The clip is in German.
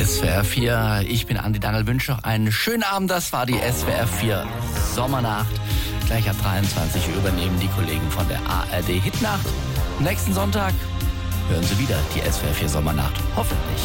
SWR 4. Ich bin Andi Dangel, wünsche noch einen schönen Abend. Das war die SWR 4 Sommernacht. Gleich ab 23 Uhr übernehmen die Kollegen von der ARD Hitnacht. Nächsten Sonntag hören Sie wieder die SWR 4 Sommernacht. Hoffentlich.